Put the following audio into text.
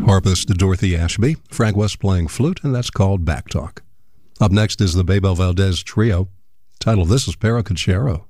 Harpist Dorothy Ashby, Frank West playing flute, and that's called Back Talk. Up next is the Bebel Valdez Trio. Title, this is Paraconchero.